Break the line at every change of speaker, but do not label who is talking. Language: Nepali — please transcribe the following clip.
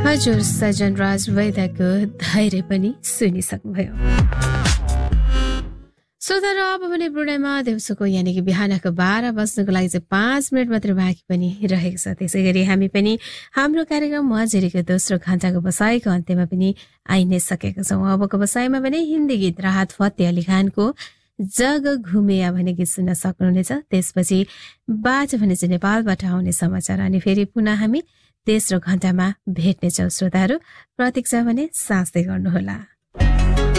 हजुर सजनराज वैद्यको धैर्य पनि सुनिसक्नुभयो। श्रोता र अब भने पूर्णिमा दिउँसोको यानि कि बिहानको 12 बज्नुको लागि चाहिँ 5 मिनट मात्र बाँकी पनि रहेको छ। त्यसै गरी हामी पनि हाम्रो कार्यक्रम मजेरीको दोस्रो घण्टाको बसाइको अन्त्यमा पनि आइ नै सकेका छौँ। अबको बसाइमा भने हिन्दी गीत राहत फतेह अली खानको जग घुमेया भन्ने गीत सुन्न सक्नुहुनेछ। त्यसपछि बाज भने चाहिँ नेपालबाट आउने समाचार अनि फेरि पुनः हामी तेस्रो घण्टामा भेट्नेछौँ। श्रोताहरू प्रतीक्षा भने साँच्दै गर्नुहोला।